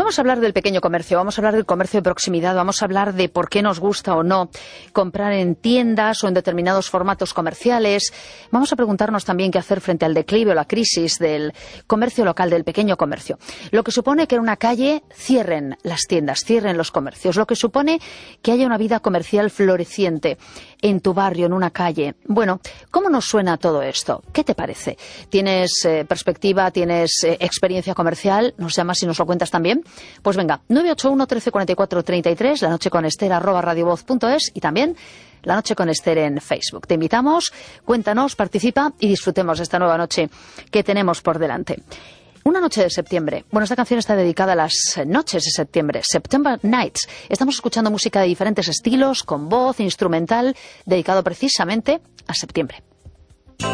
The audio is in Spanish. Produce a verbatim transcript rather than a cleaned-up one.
vamos a hablar del pequeño comercio, vamos a hablar del comercio de proximidad, vamos a hablar de por qué nos gusta o no comprar en tiendas o en determinados formatos comerciales. Vamos a preguntarnos también qué hacer frente al declive o la crisis del comercio local, del pequeño comercio. Lo que supone que en una calle cierren las tiendas, cierren los comercios, lo que supone que haya una vida comercial floreciente en tu barrio, en una calle. Bueno, ¿cómo nos suena todo esto? ¿Qué te parece? ¿Tienes eh, perspectiva, tienes eh, experiencia comercial? ¿Nos llamas y nos lo cuentas también? Pues venga, nueve ocho uno, trece cuarenta y cuatro, treinta y tres, la noche con Ester, arroba radiovoz punto es y también La Noche con Ester en Facebook. Te invitamos, cuéntanos, participa y disfrutemos de esta nueva noche que tenemos por delante. Una noche de septiembre. Bueno, esta canción está dedicada a las noches de septiembre, September Nights. Estamos escuchando música de diferentes estilos, con voz, instrumental, dedicado precisamente a septiembre.